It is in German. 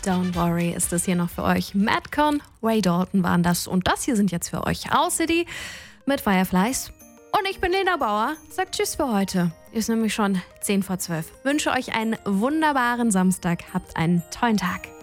Don't Worry ist es hier noch für euch. Madcon, Ray Dalton waren das. Und das hier sind jetzt für euch Owl City mit Fireflies. Und ich bin Lena Bauer. Sagt Tschüss für heute. Ist nämlich schon 10 vor 12. Wünsche euch einen wunderbaren Samstag. Habt einen tollen Tag.